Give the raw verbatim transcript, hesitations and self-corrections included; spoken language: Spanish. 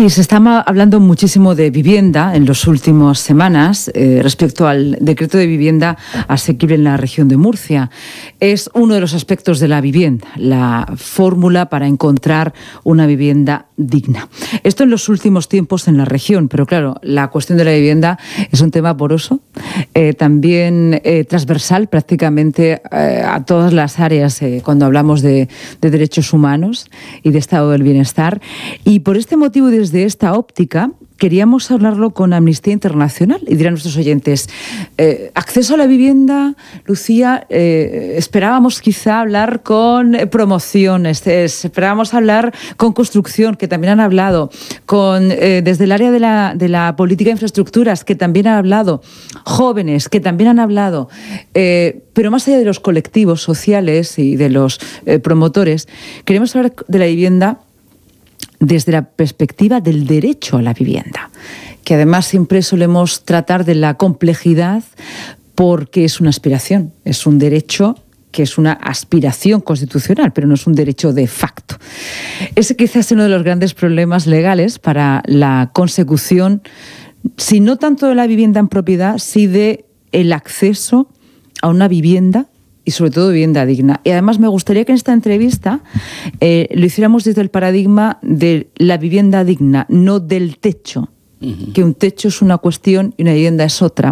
Sí, se está hablando muchísimo de vivienda en las últimas semanas eh, respecto al decreto de vivienda asequible en la región de Murcia. Es uno de los aspectos de la vivienda, la fórmula para encontrar una vivienda digna. Esto en los últimos tiempos en la región, pero claro, la cuestión de la vivienda es un tema poroso, eh, también eh, transversal prácticamente eh, a todas las áreas eh, cuando hablamos de, de derechos humanos y de estado del bienestar. Y por este motivo, desde esta óptica, queríamos hablarlo con Amnistía Internacional y dirán nuestros oyentes, eh, acceso a la vivienda, Lucía, eh, esperábamos quizá hablar con eh, promoción, este, esperábamos hablar con construcción, que también han hablado, con eh, desde el área de la, de la política de infraestructuras, que también han hablado, jóvenes, que también han hablado, eh, pero más allá de los colectivos sociales y de los eh, promotores, queremos hablar de la vivienda desde la perspectiva del derecho a la vivienda, que además siempre solemos tratar de la complejidad porque es una aspiración, es un derecho que es una aspiración constitucional, pero no es un derecho de facto. Ese quizás es uno de los grandes problemas legales para la consecución, si no tanto de la vivienda en propiedad, sí de el acceso a una vivienda y sobre todo vivienda digna. Y además me gustaría que en esta entrevista eh, lo hiciéramos desde el paradigma de la vivienda digna, no del techo, uh-huh. que un techo es una cuestión y una vivienda es otra.